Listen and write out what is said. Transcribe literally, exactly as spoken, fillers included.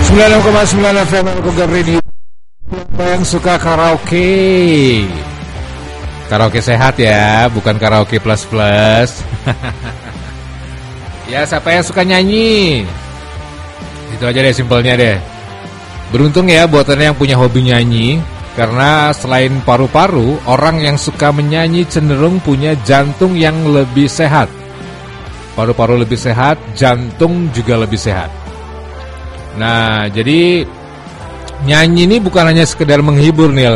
sembilan puluh enam koma sembilan F M Kogar Radio. Yang suka karaoke, karaoke sehat ya, bukan karaoke plus plus. Ya, siapa yang suka nyanyi? Itu aja deh, simpelnya deh. Beruntung ya buat Anda yang punya hobi nyanyi, karena selain paru-paru, orang yang suka menyanyi cenderung punya jantung yang lebih sehat. Paru-paru lebih sehat, jantung juga lebih sehat. Nah, jadi nyanyi ini bukan hanya sekedar menghibur nih,